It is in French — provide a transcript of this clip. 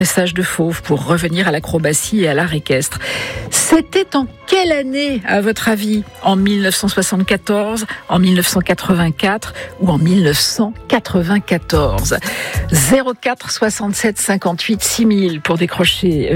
Message de Fauve pour revenir à l'acrobatie et à l'art équestre. C'était en quelle année, à votre avis? En 1974, en 1984 ou en 1994? 04 67 58 6000 pour décrocher